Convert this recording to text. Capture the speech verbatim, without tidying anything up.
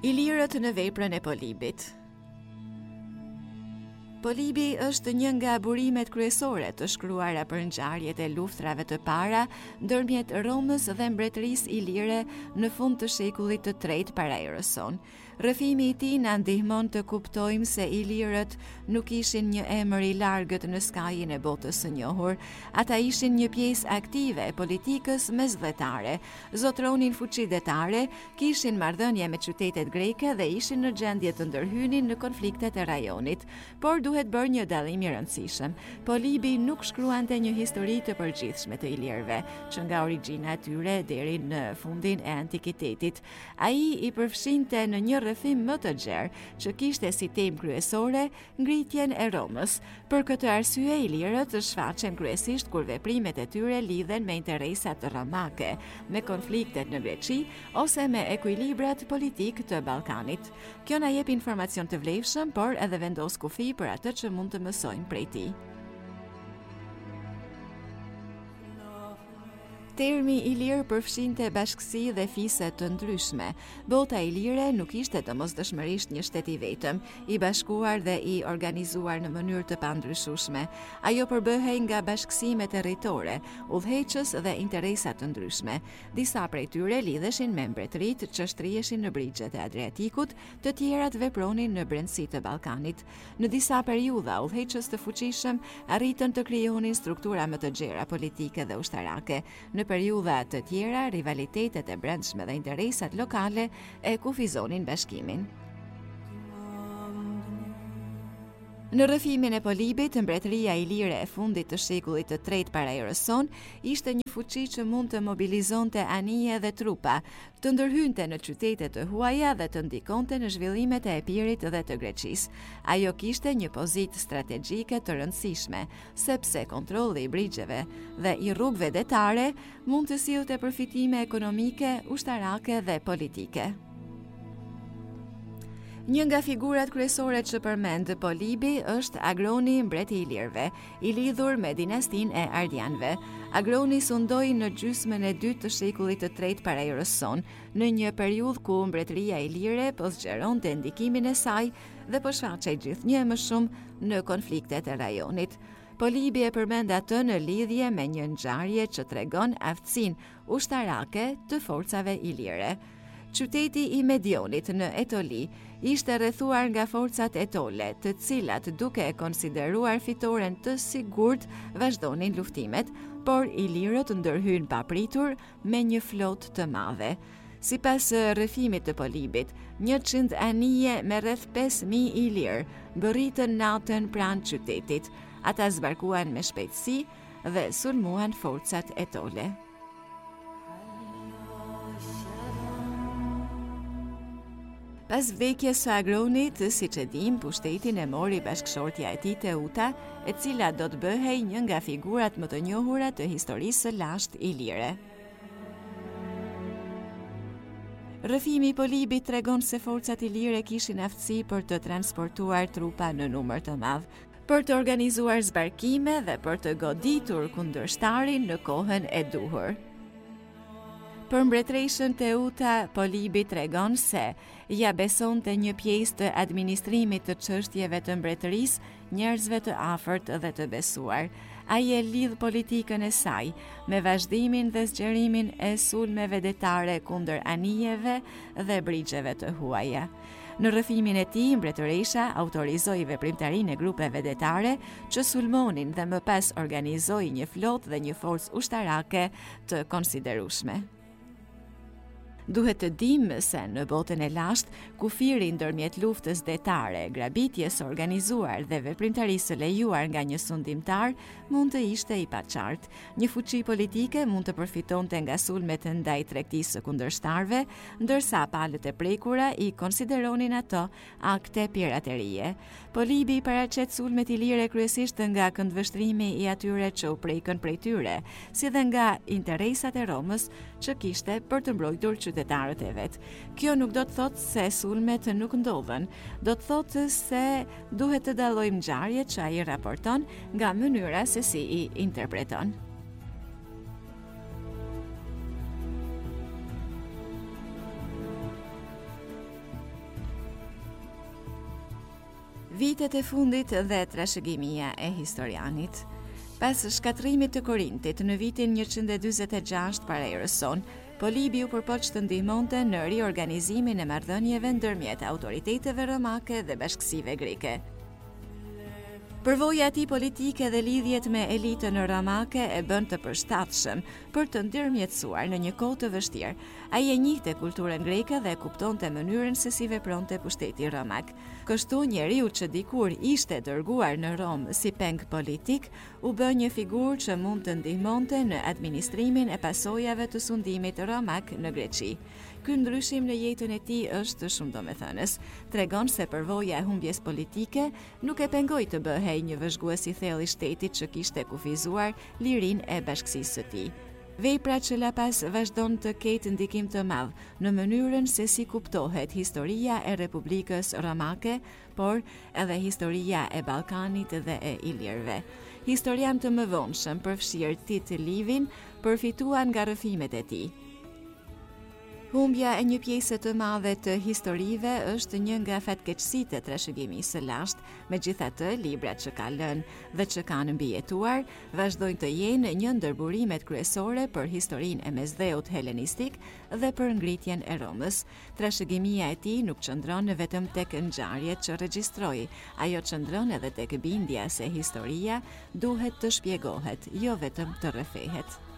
Ilirët në veprën e Polibit. Polibi është një nga burimet kryesore të shkruara për ngjarjet e luftrave të para ndërmjet Romës dhe Mbretërisë Ilire në fund të shekullit të tretë para erës son. Rrëfimi i tij na ndihmon të kuptojmë se ilirët nuk ishin një emër i largët në skajin e botës së njohur, ata ishin një pjesë aktive e politikës mesdhetare, zotronin fuqi detare, kishin marrëdhënie me qytetet greke dhe ishin në gjendje të ndërhynin në konfliktet e rajonit, por duhet bërë një dallim i rëndësishëm. Polibi nuk shkruante një histori të përgjithshme të ilirëve, që nga origjina e tyre deri në fundin e antikitetit. Ai i përfshinte në një rrëfim më të gjerë, që kishte si temë kryesore ngritjen e Romës. Për këtë arsye ilirët shfaqen kryesisht kur veprimet e tyre lidhen me interesat romake, me konfliktet në Greqi ose me ekuilibrat politik të Ballkanit. Kjo na jep informacion të vlefshëm, por edhe vendos kufi për atë që mund të mësojmë prej tij. Termi ilir përfshinte bashkësi dhe fise të ndryshme. Bota ilire nuk ishte domosdoshmërisht një shtet i vetëm, i bashkuar dhe i organizuar në mënyrë të pandryshueshme. Ajo përbëhej nga bashkësime territore, udhëheqës dhe interesa të ndryshme. Disa prej tyre lidheshin me mbretëritë që shtrieshin në brigjet e Adriatikut, të tjerat vepronin në brendësi të Ballkanit. Në disa periudha, udhëheqës të fuqishëm arritën të krijonin struktura më të gjera politike dhe ushtarake. Në periudha të tjera, rivalitetet e brendshme dhe interesat lokale e kufizonin bashkimin. Në rrëfimin e Polibit, mbretëria ilire e fundit të shekullit të tretë para erës son ishte një fuqi që mund të mobilizonte anije dhe trupa, të ndërhynte në qytetet të huaja dhe të ndikonte në zhvillimet e Epirit dhe të Greqisë. Ajo kishte një pozitë strategjike të rëndësishme, sepse kontrolli i brigjeve dhe i rrugëve detare mund të sillte përfitime ekonomike, ushtarake dhe politike. Një nga figurat kryesore që përmend Polibi është Agroni, mbreti i Ilirëve, i lidhur me dinastin e Ardianëve. Agroni sundoi në gjysmën e dytë të shekullit të tretë para erës son, në një periudhë ku mbretëria ilire po zgjeronte ndikimin e saj dhe po shfaqej gjithnjë më shumë në konfliktet e rajonit. Polibi e përmend atë në lidhje me një ngjarje që tregon aftësinë ushtarake të forcave ilire. Qyteti i Medionit në Etoli ishte rrethuar nga forcat etole, të cilat duke e konsideruar fitoren të sigurt vazhdonin luftimet, por ilirët ndërhyn papritur me një flotë të madhe. Sipas rrëfimit të Polibit, njëqind anije me rreth pesë mijë ilir mbërritën natën pranë qytetit. Ata zbarkuan me shpejtësi dhe sulmuan forcat etole. Pas vdekjes së Agronit, siç e dim, pushtetin e mori bashkëshortja e tij Teuta, e cila do të bëhej një nga figurat më të njohura të historisë së lashtë ilire. Rrëfimi i Polibit tregon se forcat ilire kishin aftësi për të transportuar trupa në numër të madh, për të organizuar zbarkime dhe për të goditur kundërshtarin në kohën e duhur. Për mbretreshën Teuta, Polibi tregon se ja besonte një pjesë të administrimit të çështjeve të mbretërisë njerëzve të afërt dhe të besuar. Ai e lidh politikën e saj me vazhdimin dhe zgjerimin e sulmeve detare kundër anijeve dhe brigjeve të huaja. Në rrëfimin e tij, mbretëresha autorizoi veprimtarinë e grupeve detare që sulmonin dhe më pas organizoi një flotë dhe një forcë ushtarake të konsiderueshme. Duhet të dimë se në botën e lashtë, kufiri ndërmjet luftës detare, grabitjes organizuar dhe veprimtarisë së lejuar nga një sundimtar mund të ishte i paqartë. Një fuqi politike mund të përfitonte nga sulmet ndaj tregtisë së kundërshtarëve, ndërsa palët e prekura i konsideronin ato akte piraterie. Polibi paraqet sulmet ilire kryesisht nga këndvështrimi i atyre që u prekën prej tyre, si dhe nga interesat e Romës që kishte për të mbrojtur qytetarët e vet. Kjo nuk do të thotë se sulmet nuk ndodhen, do të thotë se duhet të dallojmë ngjarjet që ai raporton nga mënyra se si i interpreton. Vitet e fundit dhe trashëgimia e historianit. Pas shkatrimit të Korintit në vitin njëqind e dyzet e gjashtë para erës son, Polibi u përpoq të ndihmonte në riorganizimin e marrëdhënieve ndërmjet autoriteteve romake dhe bashkësive greke. Përvoja e tij politike dhe lidhjet me elitën romake e bën të përshtatshëm për të ndërmjetësuar në një kohë të vështirë. Ai e njihte kulturën greke dhe kuptonte mënyrën se si vepronte pushteti romak. Kështu njeriu që dikur ishte dërguar në Rom si peng politik, u bë një figurë që mund të ndihmonte në administrimin e pasojave të sundimit romak në Greqi. Ky ndryshim në jetën e tij është shumë domethënës. Tregon se përvoja e humbjes politike nuk e pengoi të bëhej një vëzhgues i thellë i shtetit që kishte kufizuar lirinë e bashkësisë së tij. Vepra që la pas vazhdon të ketë ndikim të madh në mënyrën se si kuptohet historia e Republikës Romake, por edhe historia e Ballkanit dhe e Ilirëve. Historian të mëvonshëm, përfshirë Tit Livin, përfituan nga rrëfimet e tij. Humbja e një pjese të madhe të historive është një nga fatkeqësitë e trashëgimisë së lashtë, megjithatë librat që ka lënë dhe që kanë mbijetuar vazhdojnë të jenë një ndër burimet kryesore për historinë e mesdheut helenistik dhe për ngritjen e Romës. Trashëgimia e tij nuk qëndron vetëm tek ngjarjet që regjistroi, ajo qëndron edhe tek bindja se historia duhet të shpjegohet, jo vetëm të rrëfehet.